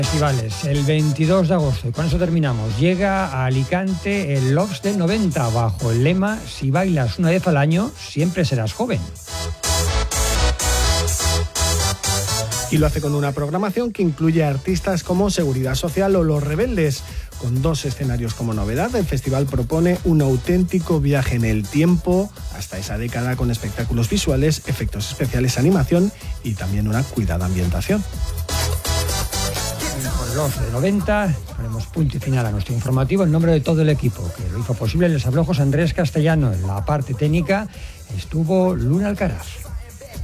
Festivales, el 22 de agosto, y con eso terminamos. Llega a Alicante el LOFS del 90 bajo el lema: si bailas una vez al año, siempre serás joven. Y lo hace con una programación que incluye artistas como Seguridad Social o Los Rebeldes. Con 2 escenarios como novedad, el festival propone un auténtico viaje en el tiempo hasta esa década, con espectáculos visuales, efectos especiales, animación y también una cuidada ambientación. Por los de 90 ponemos punto y final a nuestro informativo en nombre de todo el equipo que lo hizo posible. Les habló José Andrés Castellano. En la parte técnica estuvo Luna Alcaraz.